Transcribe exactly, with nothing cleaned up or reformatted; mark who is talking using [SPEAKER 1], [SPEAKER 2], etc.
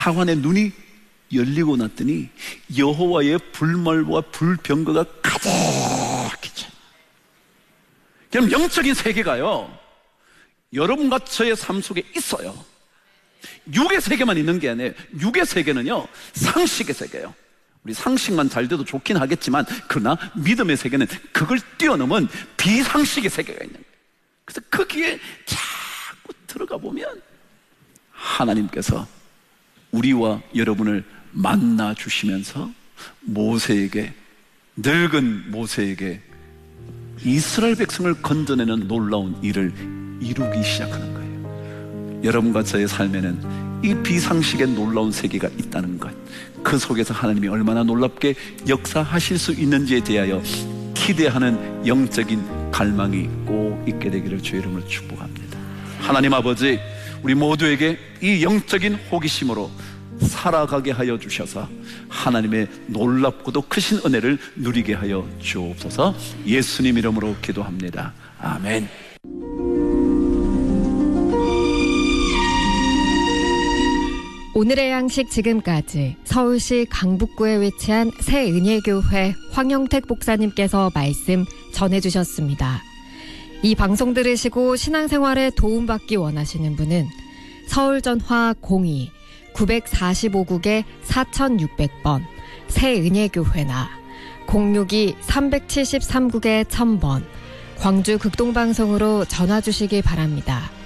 [SPEAKER 1] 하관의 눈이 열리고 났더니 여호와의 불말과 불병거가 가득했죠. 그럼 영적인 세계가요, 여러분과 저의 삶 속에 있어요. 육의 세계만 있는 게 아니에요. 육의 세계는요, 상식의 세계예요. 우리 상식만 잘 돼도 좋긴 하겠지만, 그러나 믿음의 세계는 그걸 뛰어넘은 비상식의 세계가 있는 거예요. 그래서 거기에 자꾸 들어가 보면 하나님께서 우리와 여러분을 만나 주시면서 모세에게, 늙은 모세에게 이스라엘 백성을 건져내는 놀라운 일을 이루기 시작하는 거예요. 여러분과 저의 삶에는 이 비상식의 놀라운 세계가 있다는 것, 그 속에서 하나님이 얼마나 놀랍게 역사하실 수 있는지에 대하여 기대하는 영적인 갈망이 꼭 있게 되기를 주의 이름으로 축복합니다. 하나님 아버지, 우리 모두에게 이 영적인 호기심으로 살아가게 하여 주셔서 하나님의 놀랍고도 크신 은혜를 누리게 하여 주옵소서. 예수님 이름으로 기도합니다. 아멘.
[SPEAKER 2] 오늘의 양식 지금까지 서울시 강북구에 위치한 새은혜교회 황영택 목사님께서 말씀 전해주셨습니다. 이 방송 들으시고 신앙생활에 도움받기 원하시는 분은 서울전화 공이 구사오 국에 사육공 번 새은혜교회나 공육이 삼칠삼 국에 천 번 광주 극동방송으로 전화 주시기 바랍니다.